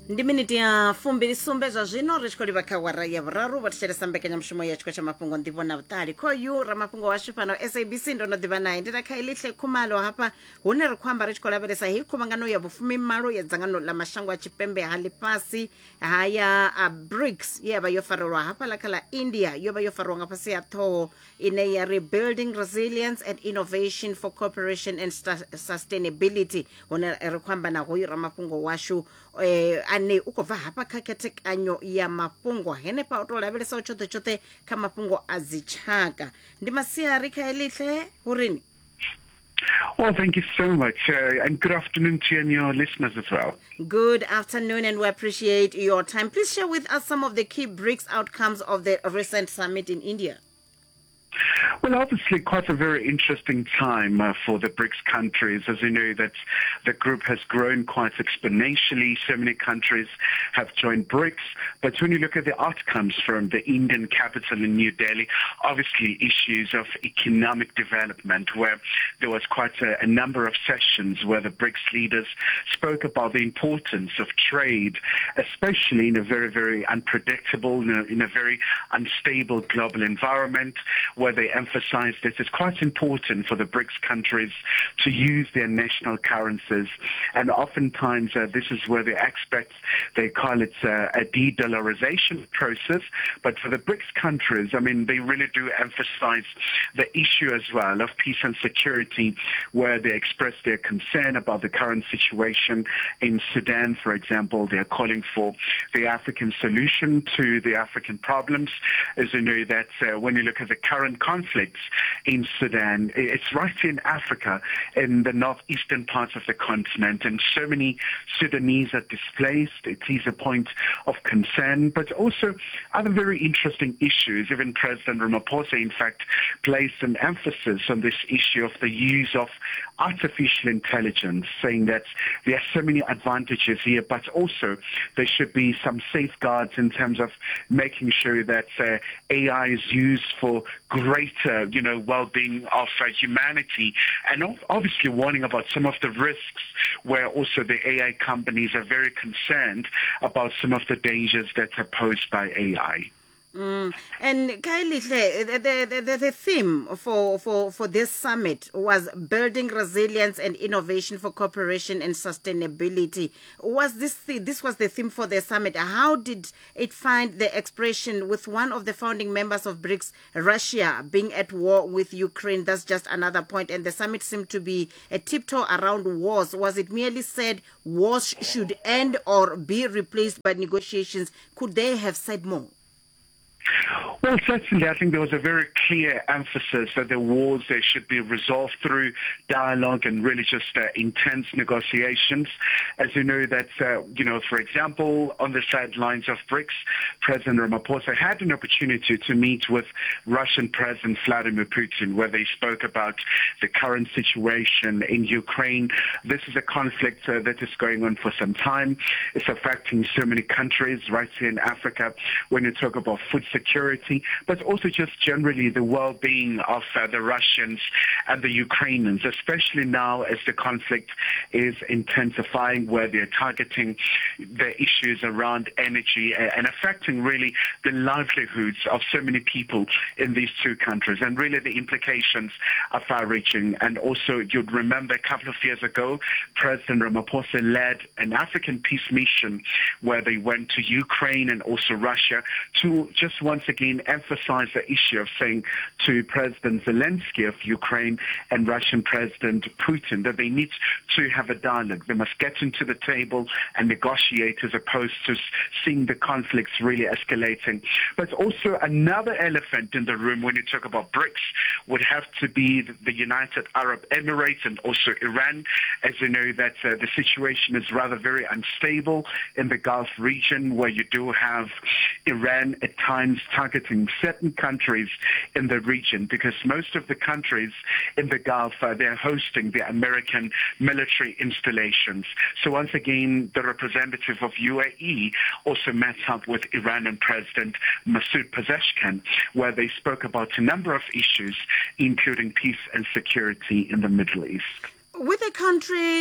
Ndi miniti ya fumbili sumbe zwa zwino ri tshi khou livha kha awara ya vhuraru vha thetshelesa mbekanyamushumo ya tshiko tsha mafhungo nḓivho na vhuṱali khoyu ramafhungo washu fhano SABC ndo no ḓivha naye ndi na kha Elihle Khumalo hafha hune ri khou amba ri tshi khou lavhelesa hei khuvhangano ya vhufumi malo ya dzangano ḽa mashango a tshipembe ha ḽifhasi haya a BRICS ye ya vha yo farelwa hafhaḽa kha ḽa India yo vha yo farwa nga fhasi ya ṱhoho ine ya ri Building Resilience and Innovation for Cooperation and Sustainability hune ri khou amba na hoyu ramafhungo washu ane u khou bva hafha kha khethekanyo ya mafhungo henefha u tou lavhelesa tshoṱhe tshoṱhe kha mafhungo a dzi tshaka ndi masiari kha Elihle hurini. Well, thank you so much, and good afternoon to you and your listeners as well. Good afternoon, and we appreciate your time. Please share with us some of the key BRICS outcomes of the recent summit in India. Well, obviously, quite a very interesting time for the BRICS countries. As you know, that the group has grown quite exponentially. So many countries have joined BRICS. But when you look at the outcomes from the Indian capital in New Delhi, obviously issues of economic development, where there was quite a number of sessions where the BRICS leaders spoke about the importance of trade, especially in a very, very unpredictable, in a very unstable global environment, where they emphasized that it's quite important for the BRICS countries to use their national currencies. And oftentimes, this is where the experts, they call it a de-dollarization process. But for the BRICS countries, I mean, they really do emphasize the issue as well of peace and security, where they express their concern about the current situation in Sudan, for example. They're calling for the African solution to the African problems. As you know, that when you look at the current conflicts in Sudan, it's right in Africa, in the northeastern parts of the continent, and so many Sudanese are displaced. It is a point of concern, but also other very interesting issues. Even President Ramaphosa, in fact, placed an emphasis on this issue of the use of artificial intelligence, saying that there are so many advantages here, but also there should be some safeguards in terms of making sure that AI is used for greater, well-being of humanity, and obviously warning about some of the risks where also the AI companies are very concerned about some of the dangers that are posed by AI. And Kylie, the theme for this summit was building resilience and innovation for cooperation and sustainability. Was this was the theme for the summit? How did it find the expression with one of the founding members of BRICS, Russia, being at war with Ukraine? That's just another point. And the summit seemed to be a tiptoe around wars. Was it merely said wars should end or be replaced by negotiations? Could they have said more? Well, certainly, I think there was a very clear emphasis that the wars they should be resolved through dialogue and really just intense negotiations. As you know, that for example, on the sidelines of BRICS, President Ramaphosa had an opportunity to meet with Russian President Vladimir Putin, where they spoke about the current situation in Ukraine. This is a conflict that is going on for some time. It's affecting so many countries right here in Africa. When you talk about food security, but also just generally the well-being of the Russians and the Ukrainians, especially now as the conflict is intensifying, where they're targeting the issues around energy and affecting really the livelihoods of so many people in these two countries. And really the implications are far-reaching. And also, you'd remember a couple of years ago, President Ramaphosa led an African peace mission where they went to Ukraine and also Russia to just once again emphasize the issue of saying to President Zelensky of Ukraine and Russian President Putin that they need to have a dialogue. They must get into the table and negotiate as opposed to seeing the conflicts really escalating. But also another elephant in the room when you talk about BRICS would have to be the United Arab Emirates and also Iran. As you know, that the situation is rather very unstable in the Gulf region, where you do have Iran at times targeting certain countries in the region, because most of the countries in the Gulf, they're hosting the American military installations. So once again, the representative of UAE also met up with Iranian President Masoud Pezeshkian, where they spoke about a number of issues, including peace and security in the Middle East. With the countries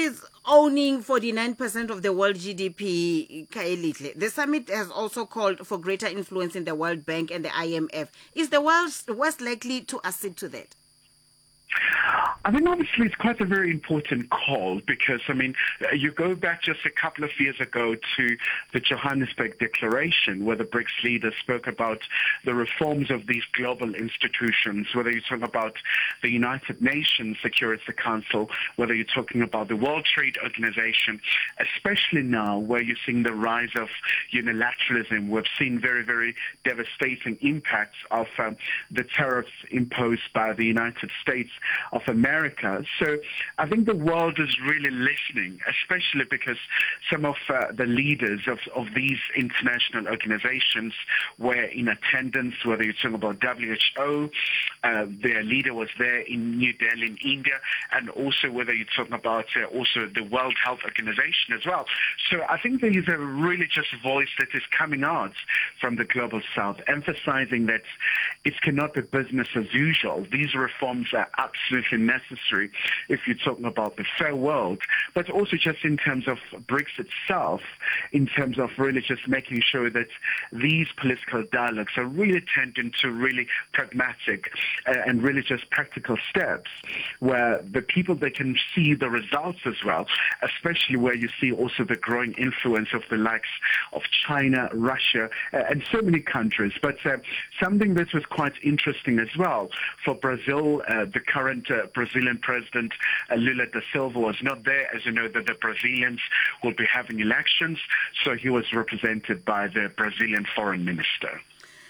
owning 49% of the world GDP, Kaelitle. The summit has also called for greater influence in the World Bank and the IMF. Is the West likely to accede to that? I think obviously it's quite a very important call because, I mean, you go back just a couple of years ago to the Johannesburg Declaration where the BRICS leaders spoke about the reforms of these global institutions, whether you're talking about the United Nations Security Council, whether you're talking about the World Trade Organization, especially now where you're seeing the rise of unilateralism. We've seen very, very devastating impacts of the tariffs imposed by the United States of America. So I think the world is really listening, especially because some of the leaders of these international organizations were in attendance, whether you're talking about WHO, their leader was there in New Delhi in India, and also whether you're talking about also the World Health Organization as well. So I think there is a really just voice that is coming out from the Global South, emphasizing that it cannot be business as usual. These reforms are absolutely necessary if you're talking about the fair world, but also just in terms of BRICS itself, in terms of really just making sure that these political dialogues are really tending to really pragmatic and really just practical steps where the people, they can see the results as well, especially where you see also the growing influence of the likes of China, Russia, and so many countries. But something that was quite interesting as well for Brazil, the current Brazilian president Lula da Silva was not there. As you know, that the Brazilians will be having elections, so he was represented by the Brazilian foreign minister.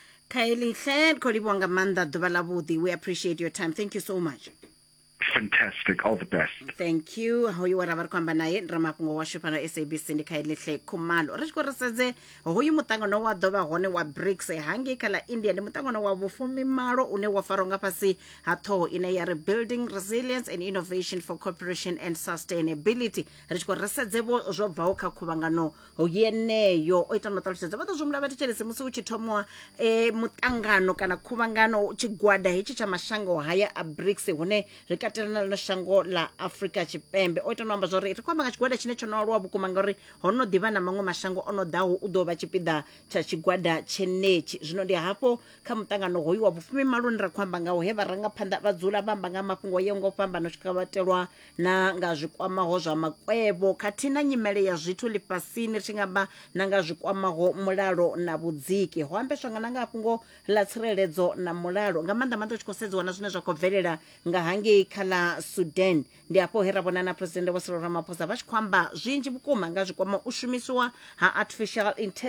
We appreciate your time. Thank you so much. Fantastic. All the best. Thank you. How you were kwamba naye ramapungo wa shupana SABC ndi Kaelihle Khumalo. Rechko reseze hoyu mutangano wa doba hone wa BRICS hangi kala India ndi mutangano wa bufumi malo une wa faronga pasi hato ine ya rebuilding resilience and innovation for cooperation and sustainability. Rechko reseze bo jobva ka khubangano yeneyo oita notalusedza bato zumla bati chelese musi uchithomwa mutangano kana khubangano chigwada hichi cha mashango haya a BRICS hone na shango la Africa Chipembe oita nomba zori ri kwamba chigwada chine chonolwa bukuma ngori hono divana mango mashango ono dawo udoba chipida cha chigwada chenechi zvino ndi hapo kha mutangano hoyu wa bufumi maloni ra kwamba ngawo he varanga phanda vadzula bamba nga mafhungo yengo pamba no chikavatelwa na nga zwikwamaho zwa makwebo khathina nyimele ya zwithu lifasini tingamba na nga zwikwamaho mulalo na vhudziki ho ambeswa nga nga mafhungo la tsireledzo na mulalo nga manda manda chikosedzwa na zwine zwa khou bvelela nga hangi khala Sudan ndi hapo hera bona na president wa Cyril Ramaphosa vachikwamba zwinji bukuma nga zwikwama u shumiswa ha artificial intelligence